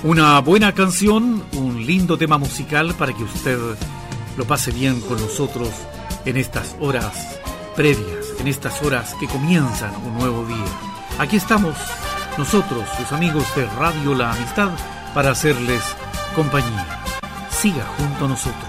Una buena canción, un lindo tema musical para que usted lo pase bien con nosotros en estas horas previas, en estas horas que comienzan un nuevo día. Aquí estamos nosotros, sus amigos de Radio La Amistad, para hacerles compañía. Siga junto a nosotros.